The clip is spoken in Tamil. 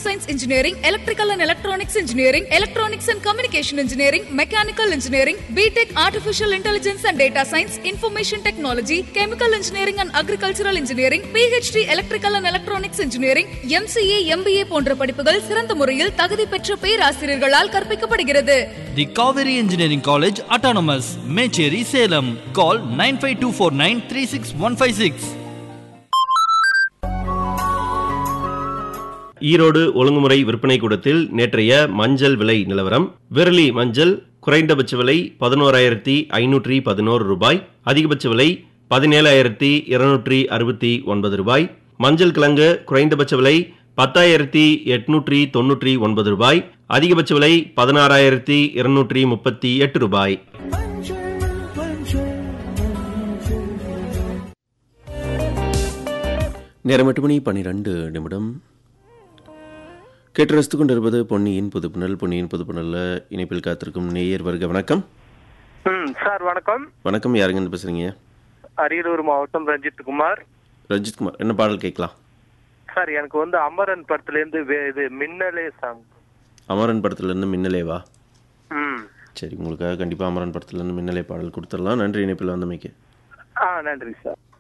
science engineering, electrical and electronics engineering, electronics and communication engineering, mechanical engineering, BTech artificial intelligence and data science, information technology, chemical engineering and agricultural engineering, PhD electrical and electronics engineering, MCA, MBA போன்ற படிப்புகள் சிறந்த முறையில் தகுதி பெற்ற பேராசிரியர்களால் கற்பிக்கப்படுகிறது. The Kaveri Engineering College Autonomous, Mecheri, Salem. Call 9524936156. Erode ஒழுங்குமுறை விற்பனை கூடத்தில் நேற்றைய மஞ்சள் விலை நிலவரம். விரலி மஞ்சள் குறைந்தபட்ச விலை 11,511 ரூபாய், அதிகபட்ச விலை 17,269 ரூபாய். மஞ்சள் கிழங்கு குறைந்தபட்ச விலை 10,899 ரூபாய், அதிகபட்ச விலை 16,238 ரூபாய். நேரம் 8:12 கேட்டு ரசித்துக் கொண்டிருப்பது பொன்னியின் புதுப்புணல். பொன்னியின் புதுப்புணல்ல இணைப்பில் காத்திருக்கும் நேயர் வருக. வணக்கம் சார். வணக்கம். வணக்கம். யாருங்க பேசுறீங்க? அரியலூர் மாவட்டம் ரஞ்சித் குமார். ரஞ்சித் குமார், என்ன பாடல் கேட்கலாம் சார்? எனக்கு அமரன் படத்துல இருந்து இது மின்னலே சாங். அமரன் படத்துல இருந்து மின்னலேவா? சரி, உங்களுக்காக கண்டிப்பா அமரன் படத்துல இருந்து மின்னலே பாடல் கொடுத்துடலாம். நன்றி இணைப்பில் வந்தமைக்கு. நன்றி சார்.